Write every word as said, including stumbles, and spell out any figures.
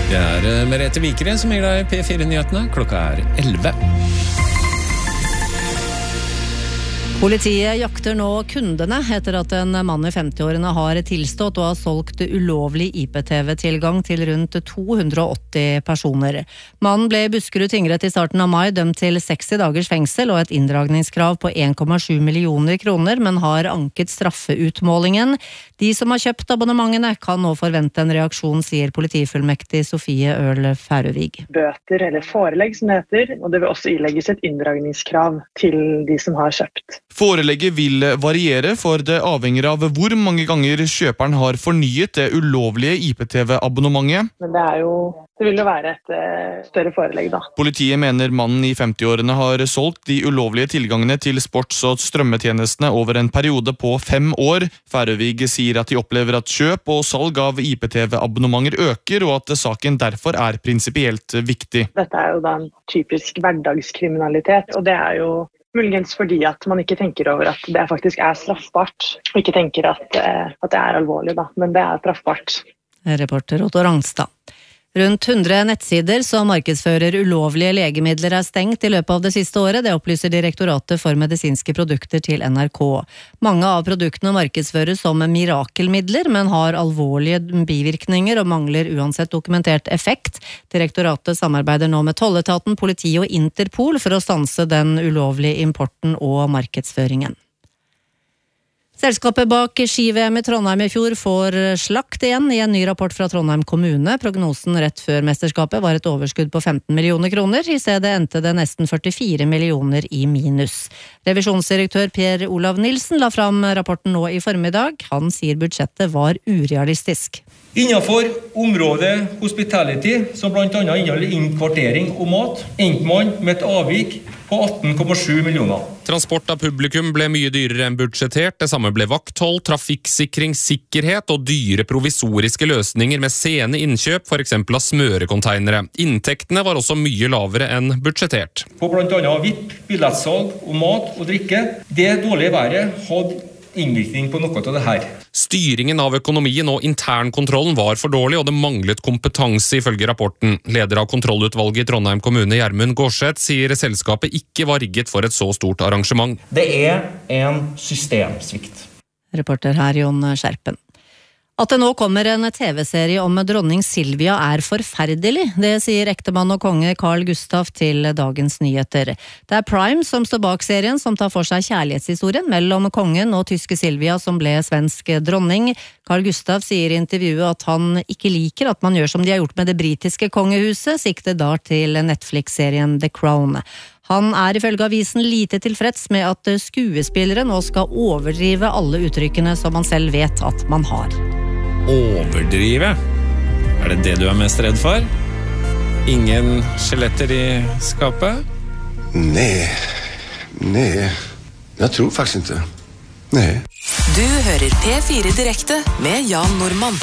Det er Merete Vikere som gir deg P fire-nyhetene. Klokka er elleve. Politiet jakter nå kundene etter at en mann i femti-årene har tilstått og har solgt ulovlig I P T V-tilgang til rundt to hundre og åtti personer. Mannen ble i Buskerud tingrett i starten av mai dømt til seksti dagers fengsel og et inndragningskrav på en komma sju millioner kroner, men har anket straffeutmålingen. De som har kjøpt abonnementene kan nå forvente en reaksjon, sier politifullmektig Sofie Ørl Færøvig. Bøter eller forelegg som det heter, og det vil også ilegges et inndragningskrav til de som har kjøpt. Forelegget vil variere, for det avhenger av hvor mange ganger kjøperen har fornyet det ulovlige I P T V-abonnementet. Men det, er jo, det vil jo være et uh, større forelegg da. Politiet mener mannen i femti-årene har solgt de ulovlige tilgangene til sports- og strømmetjenestene over en periode på fem år. Færøvig sier at de opplever at kjøp og salg av I P T V-abonnementer øker, og at saken derfor er prinsipielt viktig. Dette er jo da en typisk hverdagskriminalitet, og det er jo muligens fordi at man ikke tenker over at det faktisk er straffbart, og ikke tenker at, at det er alvorlig, da, men det er straffbart. Reporter Otto Rangstad. Rundt hundre nettsider som markedsfører ulovlige legemidler er stengt i løpet av det siste året, det opplyser Direktoratet for medisinske produkter til N R K. Mange av produktene markedsføres som mirakelmidler, men har alvorlige bivirkninger og mangler uansett dokumentert effekt. Direktoratet samarbeider nå med Tolletaten, politi og Interpol for å stanse den ulovlige importen og markedsføringen. Selskapet bak ski-V M i Trondheim i fjor får slakt igjen i en ny rapport fra Trondheim kommune. Prognosen rett før mesterskapet var et overskudd på femten millioner kroner. I stedet endte det nesten førtifire millioner i minus. Revisjonsdirektør Per Olav Nilsen la fram rapporten nå i formiddag. Han sier budsjettet var urealistisk. Innenfor området hospitality, som blant annet inneholder innkvartering og mat, endte man med et avvik på atten komma sju millioner. Transport av publikum ble mye dyrere enn budsjettert. Det samme ble vakthold, trafikksikring, sikkerhet og dyre provisoriske løsninger med sene innkjøp, for eksempel av smørekonteinere. Inntektene var også mye lavere enn budsjettert. På blant annet V I P, billettsalg og mat og drikke. Det dårlige været hadde innvirkning på noe av det her. Styringen av økonomien og internkontrollen var for dårlig, og det manglet kompetanse ifølge rapporten. Leder av kontrollutvalget i Trondheim kommune, Gjermund Gårdseth, sier selskapet ikke var rigget for et så stort arrangement. Det er en systemsvikt. Reporter her, Jon Skjerpen. At det nå kommer en T V-serie om dronning Silvia er forferdelig, det sier ektemann og konge Carl Gustaf til Dagens Nyheter. Det er Prime som står bak serien, som tar for seg kjærlighetshistorien mellom kongen og tyske Silvia, som ble svensk dronning. Carl Gustaf sier i intervjuet at han ikke liker at man gjør som de har gjort med det britiske kongehuset, sikter da til Netflix-serien The Crown. Han er ifølge avisen lite tilfreds med at skuespillere nå skal overdrive alle uttrykkene som man selv vet at man har. Overdrive? Er det det du er mest redd for? Ingen skjeletter i skapet? Nej, nej. Jag tror faktiskt inte. Nej. Du hører P fire direkte med Jan Normann.